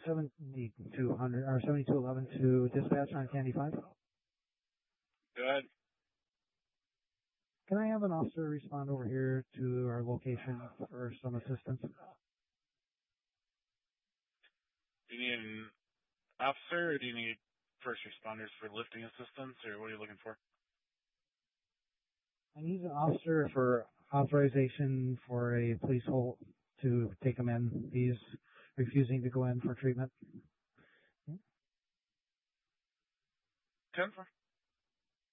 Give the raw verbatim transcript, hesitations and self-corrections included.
seventy-two hundred or seventy-two eleven to dispatch on Candy five. Good. Can I have an officer respond over here to our location for some assistance? Do you need an officer, or do you need first responders for lifting assistance, or what are you looking for? I need an officer for authorization for a police hold to take him in. He's refusing to go in for treatment. ten four.